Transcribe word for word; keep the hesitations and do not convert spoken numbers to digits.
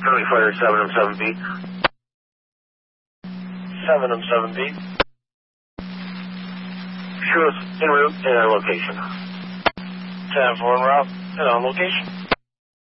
Currently fired seven M seven B. seven M seven B. Show us en route and on location. ten four en route and on location.